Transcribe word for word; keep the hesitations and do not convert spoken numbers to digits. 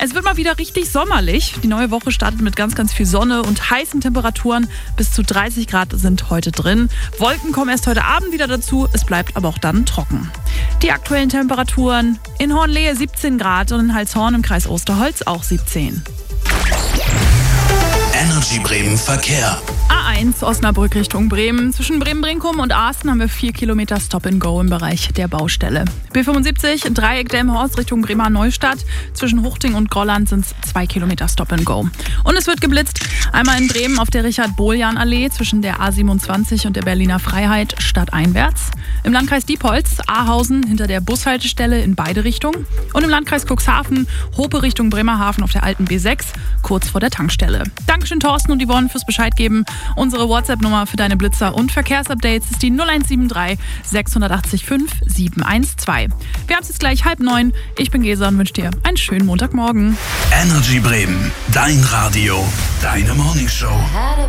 Es wird mal wieder richtig sommerlich. Die neue Woche startet mit ganz, ganz viel Sonne und heißen Temperaturen. Bis zu dreißig Grad sind heute drin. Wolken kommen erst heute Abend wieder dazu. Es bleibt aber auch dann trocken. Die aktuellen Temperaturen: in Hornlehe siebzehn Grad und in Halshorn im Kreis Osterholz auch siebzehn. Energy Bremen Verkehr. A eins Osnabrück Richtung Bremen. Zwischen Bremen-Brinkum und Asten haben wir vier Kilometer Stop-and-Go im Bereich der Baustelle. B fünfundsiebzig Dreieck Delmenhorst Richtung Bremer Neustadt. Zwischen Huchting und Grolland sind es zwei Kilometer Stop-and-Go. Und es wird geblitzt. Einmal in Bremen auf der Richard-Bohljan-Allee zwischen der A siebenundzwanzig und der Berliner Freiheit stadteinwärts. Im Landkreis Diepholz Ahausen hinter der Bushaltestelle in beide Richtungen. Und im Landkreis Cuxhaven Hope Richtung Bremerhaven auf der alten B sechs kurz vor der Tankstelle. Dankeschön Thorsten und Yvonne fürs Bescheid geben. Unsere WhatsApp-Nummer für deine Blitzer und Verkehrsupdates ist die null eins sieben drei sechs acht fünf sieben eins zwei. Wir haben es jetzt gleich halb neun. Ich bin Gesa und wünsche dir einen schönen Montagmorgen. Energy Bremen, dein Radio, deine Morningshow.